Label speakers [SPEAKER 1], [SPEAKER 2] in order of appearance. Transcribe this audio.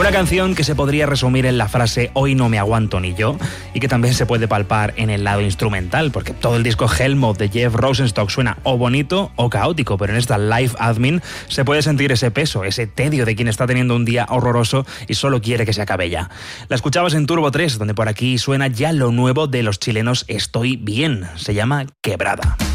[SPEAKER 1] Una canción que se podría resumir en la frase "hoy no me aguanto ni yo", y que también se puede palpar en el lado instrumental, porque todo el disco Hell Mode de Jeff Rosenstock suena o bonito o caótico, pero en esta Live Admin se puede sentir ese peso, ese tedio de quien está teniendo un día horroroso y solo quiere que se acabe ya. La escuchabas en Turbo 3, donde por aquí suena ya lo nuevo de los chilenos Estoy Bien, se llama Quebrada.